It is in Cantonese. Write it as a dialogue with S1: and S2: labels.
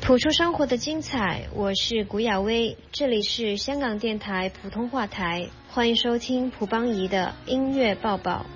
S1: 谱出生活的精彩，我是古雅薇，这里是香港电台普通话台，欢迎收听蒲邦仪的音乐报报。